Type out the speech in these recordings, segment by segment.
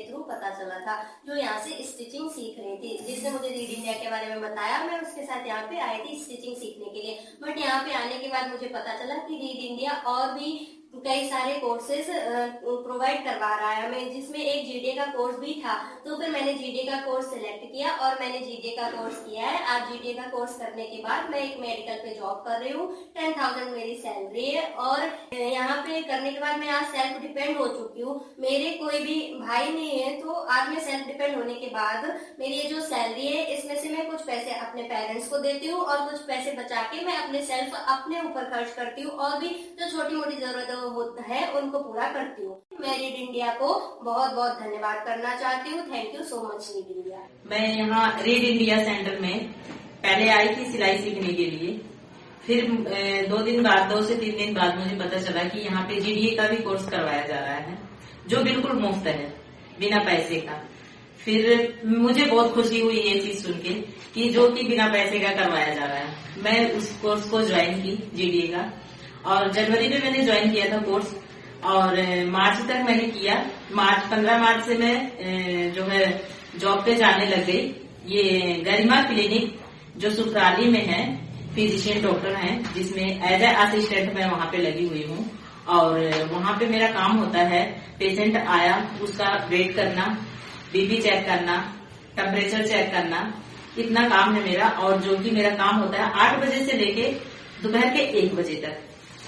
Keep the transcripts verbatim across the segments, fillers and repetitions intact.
Through पता चला था, जो यहाँ से स्टिचिंग सीख रही थी, जिसने मुझे रीड इंडिया के बारे में बताया। मैं उसके साथ यहाँ पे आई थी स्टिचिंग सीखने के लिए, बट यहाँ पे आने के बाद मुझे पता चला कि रीड इंडिया और भी कई सारे कोर्सेज प्रोवाइड करवा रहा है हमें, जिसमें एक जीडीए का कोर्स भी था। तो फिर मैंने जीडीए का कोर्स सिलेक्ट किया और मैंने जीडीए का कोर्स किया है। आज जीडीए का कोर्स करने के बाद मैं एक मेडिकल पे जॉब कर रही हूँ, टेन थाउजेंड मेरी सैलरी है और यहाँ पे करने के बाद मैं आज सेल्फ डिपेंड हो चुकी हूँ। मेरे कोई भी भाई नहीं है, तो आज मैं सेल्फ डिपेंड होने के बाद मेरी ये जो सैलरी है, इसमें से मैं कुछ पैसे अपने पेरेंट्स को देती हूँ और कुछ पैसे बचा के मैं अपने सेल्फ अपने ऊपर खर्च करती हूँ और भी जो छोटी मोटी जरूरत होता है उनको पूरा करती हूँ। मैं रीड इंडिया को बहुत बहुत धन्यवाद करना चाहती हूँ। Thank you so much read India. मैं यहाँ रीड इंडिया सेंटर में पहले आई थी सिलाई सीखने के लिए, फिर दो दिन बाद दो से तीन दिन बाद मुझे पता चला कि यहाँ पे जीडीए का भी कोर्स करवाया जा रहा है, जो बिल्कुल मुफ्त है, बिना पैसे का। फिर मुझे बहुत खुशी हुई ये चीज सुन के कि जो कि बिना पैसे का करवाया जा रहा है। मैं उस कोर्स को ज्वाइन की जीडीए का, और जनवरी में मैंने ज्वाइन किया था कोर्स और मार्च तक मैंने किया। मार्च पंद्रह मार्च से मैं जो है जॉब पे जाने लग गई। ये गरिमा क्लिनिक जो सुखराली में है, फिजिशियन डॉक्टर हैं, जिसमें एज ए असिस्टेंट मैं वहां पे लगी हुई हूँ। और वहां पे मेरा काम होता है, पेशेंट आया उसका वेट करना, बीपी चेक करना, टेम्परेचर चेक करना, इतना काम है मेरा। और जो कि मेरा काम होता है आठ बजे से लेके दोपहर के एक बजे तक।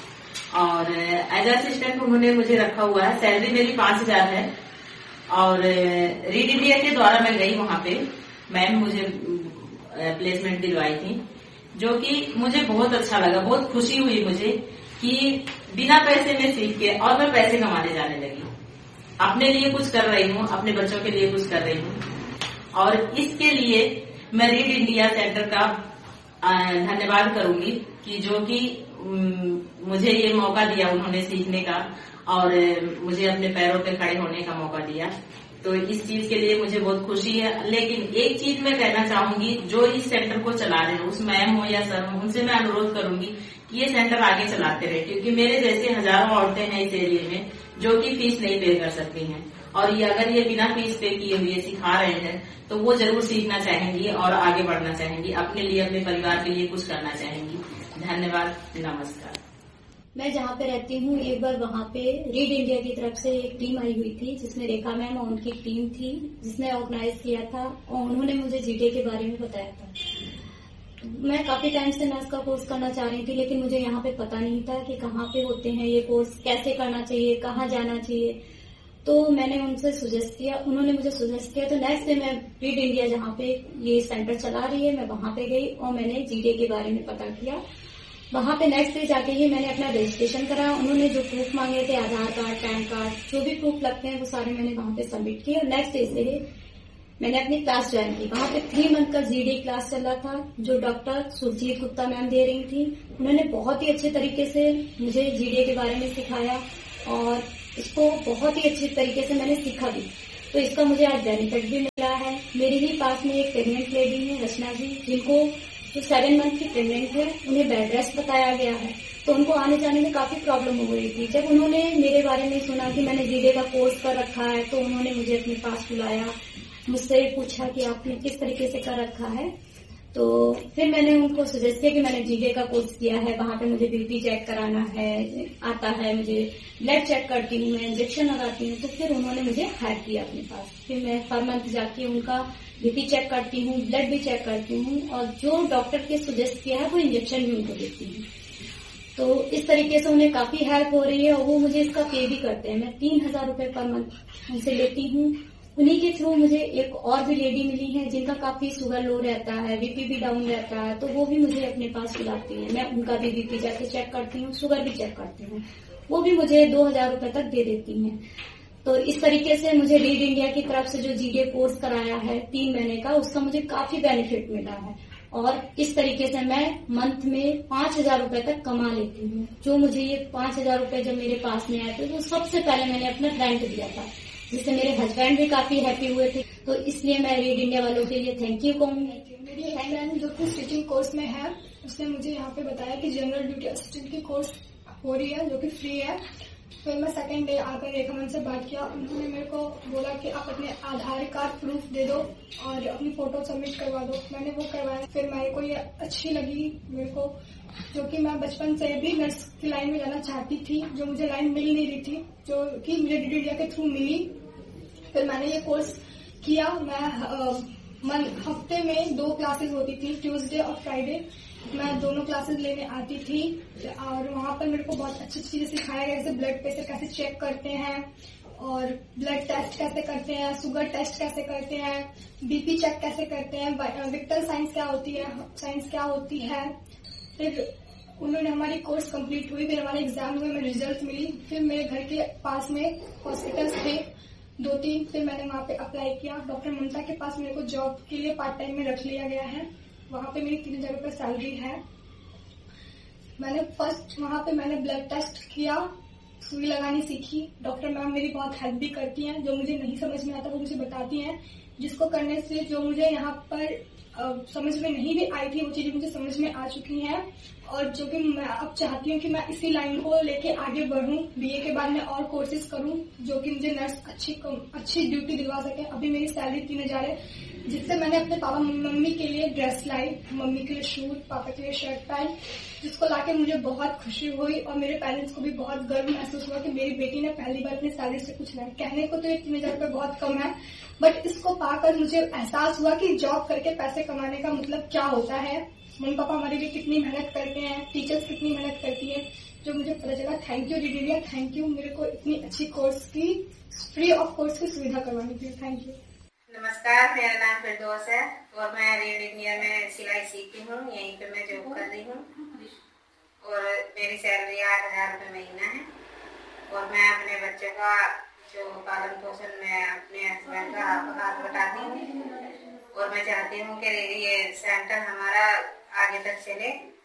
और एज असिस्टेंट उन्होंने मुझे रखा हुआ है। सैलरी मेरी पांच हजार है। और रीड इंडिया के द्वारा मैं गई वहां पे, मैम मुझे प्लेसमेंट दिलवाई थी, जो कि मुझे बहुत अच्छा लगा। बहुत खुशी हुई मुझे कि बिना पैसे में सीख के और मैं पैसे कमाने जाने लगी। अपने लिए कुछ कर रही हूँ, अपने बच्चों के लिए कुछ कर रही हूँ। और इसके लिए मैं रीड इंडिया सेंटर का धन्यवाद करूंगी कि जो कि मुझे ये मौका दिया उन्होंने सीखने का और मुझे अपने पैरों पे खड़े होने का मौका दिया। तो इस चीज के लिए मुझे बहुत खुशी है। लेकिन एक चीज मैं कहना चाहूंगी, जो इस सेंटर को चला रहे हैं, उस मैम हो या सर हो, उनसे मैं अनुरोध करूंगी कि ये सेंटर आगे चलाते रहे, क्योंकि मेरे जैसे हजारों औरतें हैं इस एरिया में जो कि फीस नहीं पे कर सकती हैं। और ये अगर ये बिना फीस पे किए हुए सिखा रहे हैं तो वो जरूर सीखना चाहेंगी और आगे बढ़ना चाहेंगी, अपने लिए अपने परिवार के लिए कुछ करना चाहेंगी। धन्यवाद, नमस्कार। मैं जहाँ पे रहती हूँ, एक बार वहाँ पे रीड इंडिया की तरफ से एक टीम आई हुई थी, जिसमें रेखा मैम और उनकी टीम थी, जिसने ऑर्गेनाइज किया था और उन्होंने मुझे जीडीए के बारे में बताया था। मैं काफी टाइम से नर्स का कोर्स करना चाह रही थी, लेकिन मुझे यहाँ पे पता नहीं था कि कहाँ पे होते हैं ये कोर्स, कैसे करना चाहिए, कहाँ जाना चाहिए। तो मैंने उनसे सुजेस्ट किया, उन्होंने मुझे सुजेस्ट किया। तो नेक्स्ट डे मैं रीड इंडिया जहाँ पे ये सेंटर चला रही है, मैं वहां पे गई और मैंने जीडीए के बारे में पता किया। वहां पे नेक्स्ट डे जाके ही मैंने अपना रजिस्ट्रेशन कराया। उन्होंने जो प्रूफ मांगे थे, आधार कार्ड, पैन कार्ड, जो भी प्रूफ लगते हैं वो सारे मैंने वहां पे सबमिट किए। और नेक्स्ट डे से मैंने अपनी क्लास ज्वाइन की। वहां पे थ्री मंथ का जीडीए क्लास चल रहा था, जो डॉक्टर सुरजीत गुप्ता मैम दे रही थी। उन्होंने बहुत ही अच्छे तरीके से मुझे जीडीए के बारे में सिखाया और इसको बहुत ही अच्छे तरीके से मैंने सीखा भी। तो इसका मुझे आज बेनिफिट भी मिला है। मेरे ही पास में एक प्रेग्नेंट लेडी है, रचना जी, जिनको जो सेवन मंथ की प्रेग्नेंट है, उन्हें बेड रेस्ट बताया गया है। तो उनको आने जाने में काफी प्रॉब्लम हो रही थी। जब उन्होंने मेरे बारे में सुना कि मैंने जीडीए का कोर्स कर रखा है, तो उन्होंने मुझे अपने पास बुलाया, मुझसे पूछा कि आपने किस तरीके से कर रखा है। तो फिर मैंने उनको सजेस्ट किया कि मैंने जीडीए का कोर्स किया है, वहां पे मुझे बीपी चेक कराना है आता है, मुझे ब्लड चेक करती हूँ, मैं इंजेक्शन लगाती हूँ। तो फिर उन्होंने मुझे हायर किया अपने पास। फिर मैं हर मंथ जाके उनका बीपी चेक करती हूँ, ब्लड भी चेक करती हूँ और जो डॉक्टर के सजेस्ट किया है वो इंजेक्शन भी उनको देती हूँ। तो इस तरीके से उन्हें काफी हेल्प हो रही है और वो मुझे इसका पे भी करते हैं। मैं तीन हजार रूपये पर मंथ उनसे लेती हूँ। उन्हीं के थ्रू मुझे एक और भी लेडी मिली है, जिनका काफी शुगर लो रहता है, बीपी भी डाउन रहता है, तो वो भी मुझे अपने पास बुलाती है। मैं उनका भी बीपी जाके चेक करती हूँ, शुगर भी चेक करती हूँ। वो भी मुझे दो हजार रूपये तक दे देती हैं। तो इस तरीके से मुझे रीड इंडिया की तरफ से जो जीडीए कोर्स कराया है तीन महीने का, उसका मुझे काफी बेनिफिट मिला है। और इस तरीके से मैं मंथ में पांच हजार रूपये तक कमा लेती हूँ। जो मुझे ये पांच हजार रूपये जब मेरे पास में आए थे, तो सबसे पहले मैंने अपना रेंट दिया था, जिससे मेरे हस्बैंड भी काफी हैप्पी हुए थे। तो इसलिए मैं रीड इंडिया वालों के लिए थैंक यू कहूंगी। मेरी फ्रेंड जो कि स्टिचिंग कोर्स में है, उसने मुझे यहाँ पे बताया कि जनरल ड्यूटी असिस्टेंट की कोर्स हो रही है, जो कि फ्री है। फिर मैं सेकंड डे आकर रेखा मैम से बात किया। उन्होंने मेरे को बोला कि आप अपने आधार कार्ड प्रूफ दे दो और अपनी फोटो सबमिट करवा दो। मैंने वो करवाया। फिर मेरे को ये अच्छी लगी मेरे को, जो कि मैं बचपन से भी नर्स की लाइन में जाना चाहती थी, जो मुझे लाइन मिल नहीं रही थी, जो कि मुझे डी डी इंडिया के थ्रू मिली। फिर मैंने ये कोर्स किया। मैं मन हफ्ते में दो क्लासेस होती थी, ट्यूसडे और फ्राइडे। मैं दोनों क्लासेस लेने आती थी और वहाँ पर मेरे को बहुत अच्छी अच्छी चीजें सिखाया गया, जैसे ब्लड प्रेशर कैसे चेक करते हैं और ब्लड टेस्ट कैसे करते हैं, शुगर टेस्ट कैसे करते हैं, बीपी चेक कैसे करते हैं, विक्टल साइंस क्या होती है साइंस क्या होती है। फिर उन्होंने हमारी कोर्स कंप्लीट हुई। फिर हमारे एग्जाम हुए, मेरे रिजल्ट मिली। फिर मेरे घर के पास में हॉस्पिटल्स थे दो तीन। फिर मैंने वहाँ पे अप्लाई किया। डॉक्टर ममता के पास मेरे को जॉब के लिए पार्ट टाइम में रख लिया गया है। वहाँ पे मेरी तीन हजार रुपये सैलरी है। मैंने फर्स्ट वहाँ पे मैंने ब्लड टेस्ट किया, सुई लगानी सीखी। डॉक्टर मैम मेरी बहुत हेल्प भी करती हैं, जो मुझे नहीं समझ में आता वो मुझे बताती हैं, जिसको करने से जो मुझे यहाँ पर आ, समझ में नहीं भी आई थी वो चीजें मुझे समझ में आ चुकी हैं। और जो कि मैं अब चाहती हूँ कि मैं इसी लाइन को लेके आगे बढ़ूं, बीए के बाद में और कोर्सेज करूं, जो कि मुझे नर्स अच्छी अच्छी ड्यूटी दिलवा सके। अभी मेरी सैलरी तीन हजार है, जिससे मैंने अपने पापा मम्मी के लिए ड्रेस लाई, मम्मी के लिए शूज, पापा के लिए शर्ट पैंट, जिसको लाके मुझे बहुत खुशी हुई और मेरे पेरेंट्स को भी बहुत गर्व महसूस हुआ कि मेरी बेटी ने पहली बार अपनी सैलरी से कुछ लाया। कहने को तो ये तीन हजार रुपये बहुत कम है, बट इसको पाकर मुझे एहसास हुआ कि जॉब करके पैसे कमाने का मतलब क्या होता है। मम्मी पापा हमारे लिए कितनी मेहनत करते हैं, टीचर्स कितनी मेहनत करती है, जो मुझे पता चला। Thank U D D India, thank you मेरे को इतनी अच्छी कोर्स की फ्री ऑफ कोर्स की सुविधा करवाने के लिए। Thank you. नमस्कार, मेरा नाम फिरदौस है और मैं रीड इंडिया में सिलाई सीखती हूँ। यहीं पे मैं जॉब कर रही हूँ और मेरी सैलरी आठ हजार रुपये महीना है। और मैं अपने बच्चे का जो पालन पोषण मैं अपने हस्बैंड का हाथ बटाती हूँ और मैं चाहती हूँ कि ये सेंटर हमारा आगे तक चले।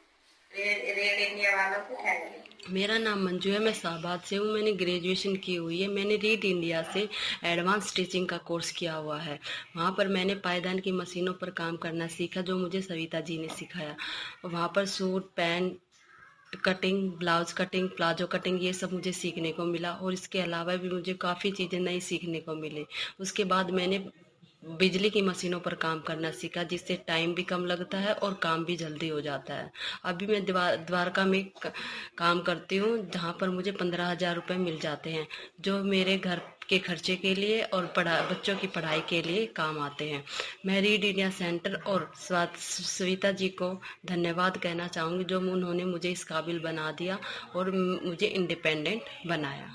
रीड इंडिया वालों को थैंक यू। मेरा नाम मंजू है, मैं शाहबाद से हूँ। मैंने ग्रेजुएशन की हुई है। मैंने रीड इंडिया से एडवांस स्टिचिंग का कोर्स किया हुआ है। वहाँ पर मैंने पायदान की मशीनों पर काम करना सीखा, जो मुझे सविता जी ने सिखाया। वहाँ पर suit, pant cutting, blouse cutting, palazzo cutting, ये सब मुझे सीखने को मिला। और इसके अलावा भी मुझे काफ़ी चीज़ें नई सीखने को मिली। उसके बाद मैंने बिजली की मशीनों पर काम करना सीखा, जिससे टाइम भी कम लगता है और काम भी जल्दी हो जाता है। अभी मैं द्वारका में काम करती हूँ, जहाँ पर मुझे पंद्रह हजार रुपये मिल जाते हैं, जो मेरे घर के खर्चे के लिए और पढ़ा बच्चों की पढ़ाई के लिए काम आते हैं। मैं रीड इंडिया सेंटर और सविता जी को धन्यवाद कहना चाहूँगी, जो उन्होंने मुझे इस काबिल बना दिया और मुझे इंडिपेंडेंट बनाया।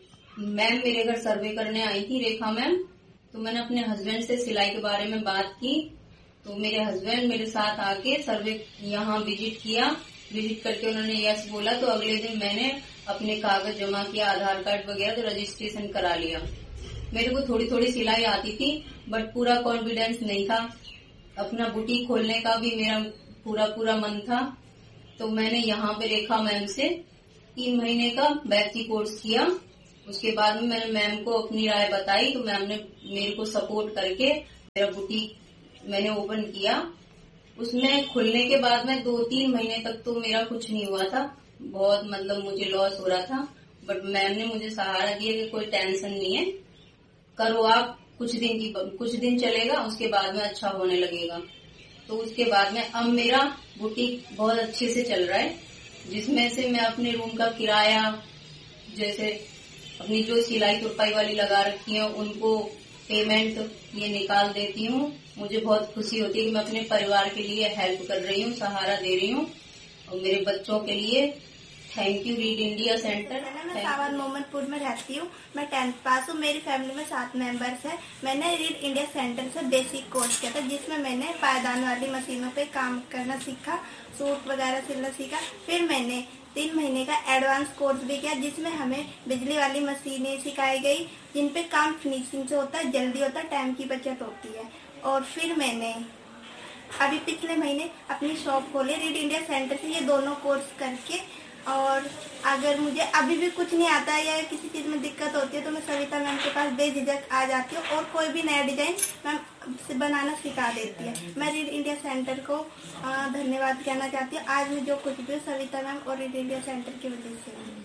मैम मेरे घर सर्वे करने आई थी, रेखा मैम। तो मैंने अपने हस्बैंड से सिलाई के बारे में बात की, तो मेरे हस्बैंड मेरे साथ आके सर्वे यहाँ विजिट किया। विजिट करके उन्होंने यस बोला, तो अगले दिन मैंने अपने कागज जमा किया, आधार कार्ड वगैरह, तो रजिस्ट्रेशन करा लिया। मेरे को थोड़ी थोड़ी सिलाई आती थी, बट पूरा कॉन्फिडेंस नहीं था। अपना बुटीक खोलने का भी मेरा पूरा पूरा मन था। तो मैंने यहाँ पे रेखा मैम से तीन महीने का बैची कोर्स किया। उसके बाद में मैंने मैम को अपनी राय बताई, तो मैम ने मेरे को सपोर्ट करके मेरा बुटीक मैंने ओपन किया। उसमें खुलने के बाद में दो तीन महीने तक तो मेरा कुछ नहीं हुआ था, बहुत मतलब मुझे लॉस हो रहा था। बट मैम ने मुझे सहारा दिया कि कोई टेंशन नहीं है, करो आप, कुछ दिन की कुछ दिन चलेगा, उसके बाद में अच्छा होने लगेगा। तो उसके बाद में अब मेरा बुटीक बहुत अच्छे से चल रहा है, जिसमें से मैं अपने रूम का किराया, जैसे अपनी जो सिलाई तुरपाई वाली लगा रखी है, उनको पेमेंट ये निकाल देती हूँ। मुझे बहुत खुशी होती है कि मैं अपने परिवार के लिए हेल्प कर रही हूँ, सहारा दे रही हूँ। और मेरे बच्चों के लिए thank you read India centre. मैं सावन मोहम्मदपुर में रहती हूँ। मैं टेंथ पास हूँ। मेरी फैमिली में सात मेंबर्स हैं। मैंने रीड इंडिया सेंटर से बेसिक कोर्स किया था, जिसमें मैंने पायदान वाली मशीनों पे काम करना सीखा, सूट वगैरह सिलना सीखा। फिर मैंने तीन महीने का एडवांस कोर्स भी किया, जिसमें हमें बिजली वाली मशीनें सिखाई गई, जिन पे काम फिनिशिंग से होता है, जल्दी होता है, टाइम की बचत होती है। और फिर मैंने अभी पिछले महीने अपनी शॉप खोली रीड इंडिया सेंटर से, ये दोनों कोर्स करके। और अगर मुझे अभी भी कुछ नहीं आता है या किसी चीज में दिक्कत होती है, तो मैं सविता मैम के पास बेझिझक आ जाती हूँ और कोई भी नया डिजाइन मैम बनाना सिखा देती है। मैं रीड इंडिया सेंटर को धन्यवाद कहना चाहती हूँ। आज मैं जो कुछ भी सविता मैम और रीड इंडिया सेंटर की वजह से।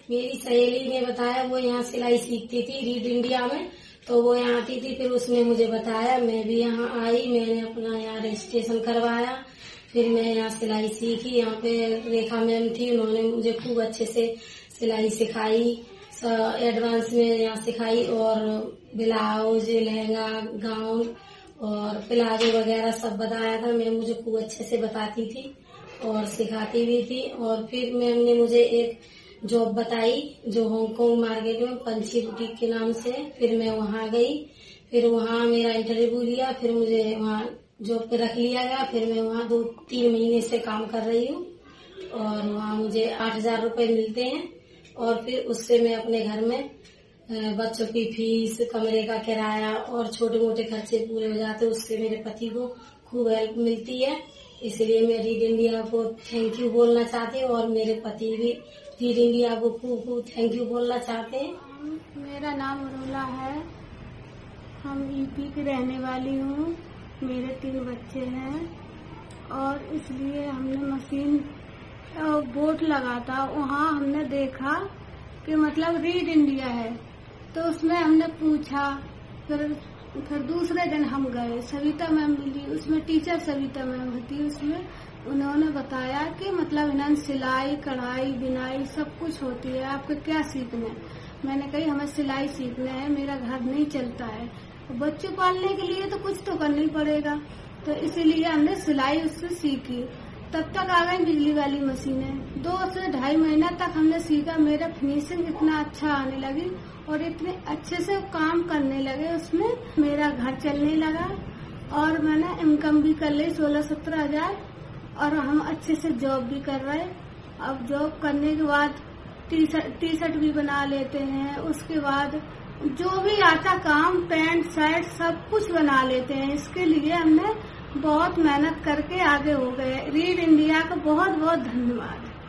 मेरी सहेली ने बताया, वो यहाँ सिलाई सीखती थी रीड इंडिया में, तो वो यहाँ आती थी। फिर उसने मुझे बताया, मैं भी यहाँ आई, मैंने अपना यहाँ रजिस्ट्रेशन करवाया, फिर मैं यहाँ सिलाई सीखी। यहाँ पे रेखा मैम थी, उन्होंने मुझे खूब अच्छे से सिलाई सिखाई, एडवांस में यहाँ सिखाई, और ब्लाउज, लहंगा, गाउन और प्लाजो वगैरह सब बताया था। मैम मुझे खूब अच्छे से बताती थी और सिखाती भी थी। और फिर मैम ने मुझे एक जॉब बताई जो हांगकांग मार्केट में पंछी बुटीक के नाम से। फिर मैं वहाँ गई, फिर वहाँ मेरा इंटरव्यू लिया, फिर मुझे वहाँ जॉब पे रख लिया गया। फिर मैं वहाँ दो तीन महीने से काम कर रही हूँ और वहाँ मुझे आठ हजार रूपये मिलते हैं। और फिर उससे मैं अपने घर में बच्चों की फीस, कमरे का किराया और छोटे मोटे खर्चे पूरे हो जाते, उससे मेरे पति को खूब हेल्प मिलती है। इसलिए मैं रीड इंडिया को थैंक यू बोलना चाहती हूँ और मेरे पति भी रीड इंडिया को खूब खूब थैंक यू बोलना चाहते हैं। मेरा नाम रोला है, हम यूपी की रहने वाली हूँ, मेरे तीन बच्चे हैं और इसलिए हमने मशीन बोर्ड लगा था, वहाँ हमने देखा कि मतलब रीड इंडिया है, तो उसमें हमने पूछा। फिर फिर दूसरे दिन हम गए, सविता मैम मिली, उसमें टीचर सविता मैम होती, उसमें उन्होंने बताया कि मतलब इन्हें सिलाई, कढ़ाई, बिनाई सब कुछ होती है, आपको क्या सीखना है। मैंने कही हमें सिलाई सीखना है, मेरा घर नहीं चलता है, बच्चों पालने के लिए तो कुछ तो करना ही पड़ेगा, तो इसीलिए हमने सिलाई उससे सीखी। तब तक आ गई बिजली वाली मशीनें, दो से ढाई महीना तक हमने सीखा। मेरा फिनिशिंग इतना अच्छा आने लगी और इतने अच्छे से काम करने लगे, उसमें मेरा घर चलने लगा और मैंने इनकम भी कर ली सोलह सत्रह हजार और हम अच्छे से जॉब भी कर रहे। अब जॉब करने के बाद टी शर्ट टी शर्ट भी बना लेते हैं, उसके बाद जो भी आता काम, पैंट शर्ट सब कुछ बना लेते हैं। इसके लिए हमने बहुत मेहनत करके आगे हो गए। रीड इंडिया का बहुत बहुत धन्यवाद।